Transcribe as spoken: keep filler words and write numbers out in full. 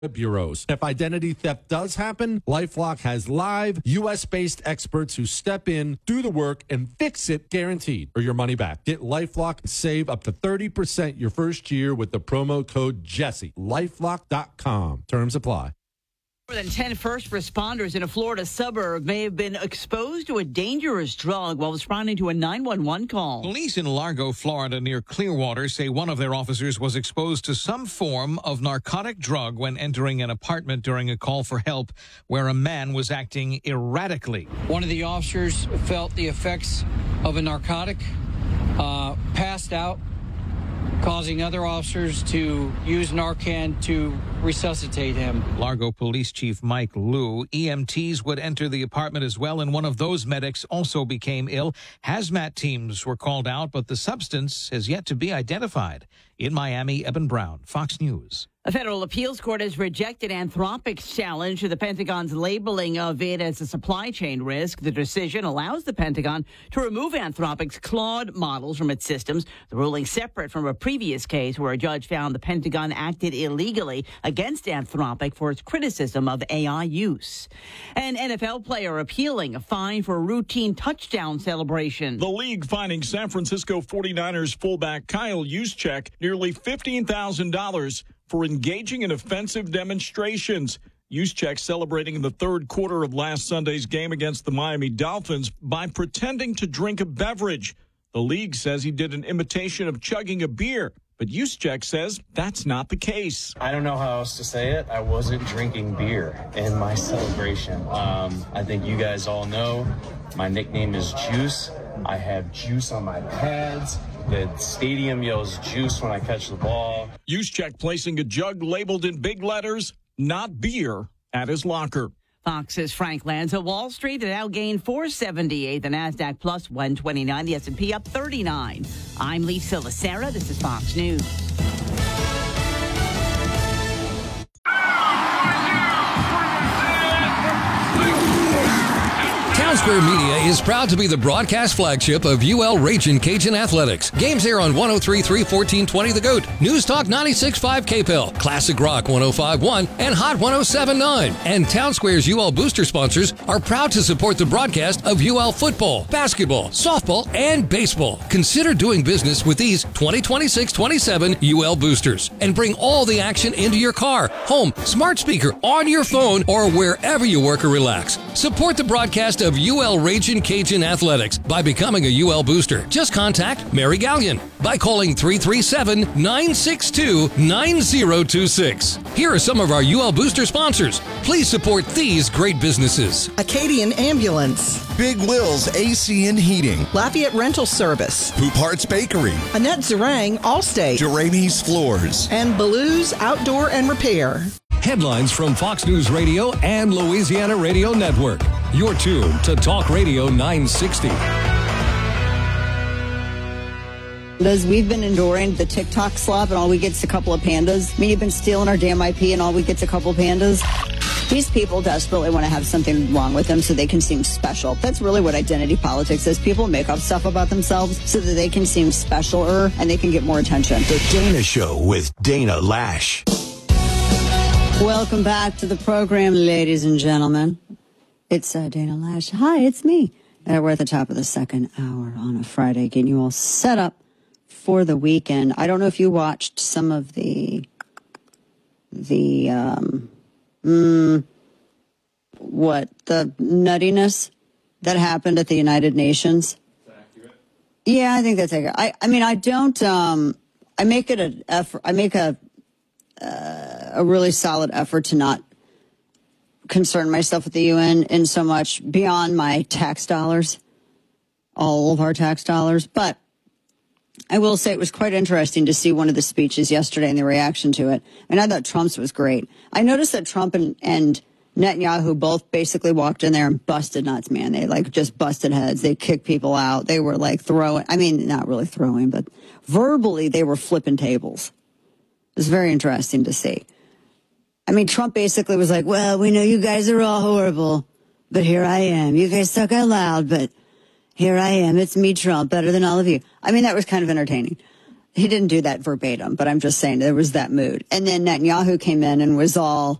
bureaus. If identity theft does happen, LifeLock has live U S-based experts who step in, do the work, and fix it guaranteed or your money back. Get LifeLock and save up to thirty percent your first year with the promo code Jesse. LifeLock dot com. Terms apply. More than ten first responders in a Florida suburb may have been exposed to a dangerous drug while responding to a nine one one call. Police in Largo, Florida, near Clearwater, say one of their officers was exposed to some form of narcotic drug when entering an apartment during a call for help where a man was acting erratically. One of the officers felt the effects of a narcotic, uh, passed out, causing other officers to use Narcan to resuscitate him. Largo Police Chief Mike Liu. E M Ts would enter the apartment as well, and one of those medics also became ill. Hazmat teams were called out, but the substance has yet to be identified. In Miami, Eben Brown, Fox News. A federal appeals court has rejected Anthropic's challenge to the Pentagon's labeling of it as a supply chain risk. The decision allows the Pentagon to remove Anthropic's Claude models from its systems. The ruling separate from a previous case where a judge found the Pentagon acted illegally against Anthropic for its criticism of A I use. An N F L player appealing a fine for a routine touchdown celebration. The league fining San Francisco forty-niners fullback Kyle Juszczyk nearly fifteen thousand dollars for engaging in offensive demonstrations. Juszczyk celebrating in the third quarter of last Sunday's game against the Miami Dolphins by pretending to drink a beverage. The league says he did an imitation of chugging a beer, but Juszczyk says that's not the case. I don't know how else to say it. I wasn't drinking beer in my celebration. Um, I think you guys all know my nickname is Juice. I have juice on my pads. The stadium yells juice when I catch the ball. Juszczyk placing a jug labeled in big letters, not beer, at his locker. Fox's Frank Lanza. Wall Street, the Dow gained four seventy-eight, the NASDAQ plus one twenty-nine, the S and P up thirty-nine. I'm Lisa Lacera. This is Fox News. Townsquare Media is proud to be the broadcast flagship of U L Ragin' Cajun Athletics. Games air on one oh three point three, fourteen twenty The Goat, News Talk ninety-six point five K P L, Classic Rock one oh five point one, and Hot one oh seven point nine. And Townsquare's U L Booster sponsors are proud to support the broadcast of U L football, basketball, softball, and baseball. Consider doing business with these twenty twenty-six twenty-seven U L Boosters and bring all the action into your car, home, smart speaker, on your phone, or wherever you work or relax. Support the broadcast of U L Ragin' Cajun Athletics by becoming a U L Booster. Just contact Mary Gallion by calling three three seven, nine six two, nine oh two six. Here are some of our U L Booster sponsors. Please support these great businesses. Acadian Ambulance, Big Will's A C and Heating, Lafayette Rental Service, Poop Hearts Bakery, Annette Zarang, Allstate, Jeremy's Floors, and Baloo's Outdoor and Repair. Headlines from Fox News Radio and Louisiana Radio Network. You're tuned to Talk Radio nine sixty. As we've been enduring the TikTok slop and all we get's a couple of pandas. I mean, you've been stealing our damn I P and all we get's a couple of pandas. These people desperately want to have something wrong with them so they can seem special. That's really what identity politics is. People make up stuff about themselves so that they can seem specialer and they can get more attention. The Dana Show with Dana Lash. Welcome back to the program, ladies and gentlemen. It's uh, Dana Lash. Hi, it's me. And we're at the top of the second hour on a Friday, getting you all set up for the weekend. I don't know if you watched some of the, the, um, mm, what, the nuttiness that happened at the United Nations. Is that accurate? Yeah, I think that's accurate. I, I mean, I don't, um, I make it an effort, I make a, uh, a really solid effort to not concern myself with the U N in so much beyond my tax dollars, all of our tax dollars. But I will say it was quite interesting to see one of the speeches yesterday and the reaction to it. And I thought Trump's was great. I noticed that Trump and, and Netanyahu both basically walked in there and busted nuts, man. They like just busted heads. They kicked people out. They were like throwing, I mean, not really throwing, but verbally they were flipping tables. It was very interesting to see. I mean, Trump basically was like, well, we know you guys are all horrible, but here I am. You guys suck out loud, but here I am. It's me, Trump, better than all of you. I mean, that was kind of entertaining. He didn't do that verbatim, but I'm just saying there was that mood. And then Netanyahu came in and was all